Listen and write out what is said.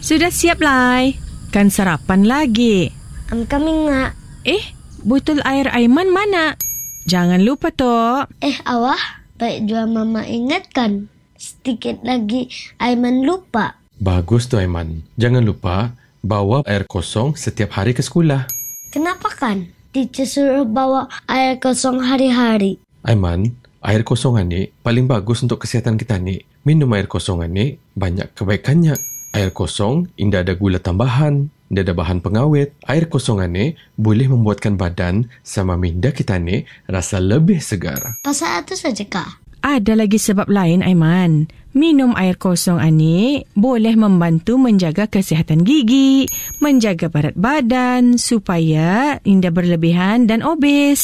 Sudah siap, Lai? Kan sarapan lagi. Kami nga. Botol air Aiman mana? Jangan lupa toh. Awah, baik jua Mama ingatkan. Sedikit lagi Aiman lupa. Bagus tu Aiman. Jangan lupa bawa air kosong setiap hari ke sekolah. Kenapa kan? Teacher suruh bawa air kosong hari-hari. Aiman, air kosongan ni paling bagus untuk kesihatan kita ni. Minum air kosongan ni banyak kebaikannya. Air kosong indah ada gula tambahan, indah ada bahan pengawet. Air kosongan ni boleh membuatkan badan sama minda kita ni rasa lebih segar. Pasal itu saja kah? Ada lagi sebab lain, Aiman. Minum air kosong ani boleh membantu menjaga kesihatan gigi, menjaga berat badan supaya tidak berlebihan dan obes.